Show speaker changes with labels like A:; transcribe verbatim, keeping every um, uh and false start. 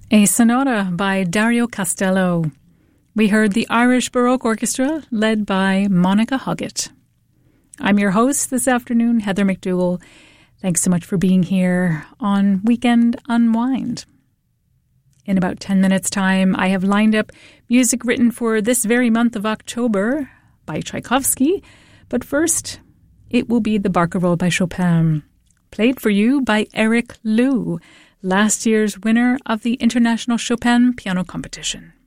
A: A sonata by Dario Castello. We heard the Irish Baroque Orchestra led by Monica Huggett. I'm your host this afternoon, Heather McDougall. Thanks so much for being here on Weekend Unwind. In about ten minutes' time, I have lined up music written for this very month of October by Tchaikovsky. But first, it will be the Barcarolle by Chopin, played for you by Eric Liu, last year's winner of the International Chopin Piano Competition.